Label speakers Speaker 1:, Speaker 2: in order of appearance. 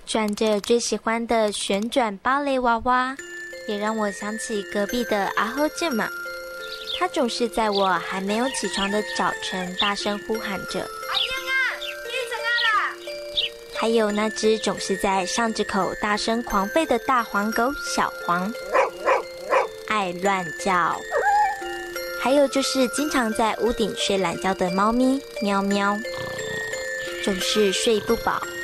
Speaker 1: 转着最喜欢的旋转芭蕾娃娃，也让我想起隔壁的阿后健嘛。他总是在我还没有起床的早晨大声呼喊着：“
Speaker 2: 阿英啊，起床啊啦！”
Speaker 1: 还有那只总是在巷子口大声狂吠的大黄狗小黄，爱乱叫。还有就是经常在屋顶睡懒觉的猫咪喵喵，总是睡不饱。